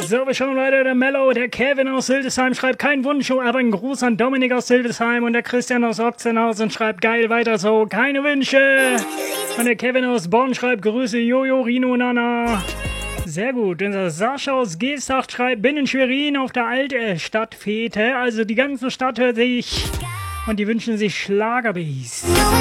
So, wir schauen weiter. Der Mello, der Kevin aus Hildesheim schreibt kein Wunsch, aber ein Gruß an Dominik aus Hildesheim. Und der Christian aus Ochsenhausen schreibt geil weiter so, keine Wünsche. Und der Kevin aus Bonn schreibt Grüße Jojo, Rino, Nana. Sehr gut. Und der Sascha aus Geesthacht schreibt, bin in Schwerin auf der Altstadtfete. Also die ganze Stadt hört sich und die wünschen sich Schlagerbeats.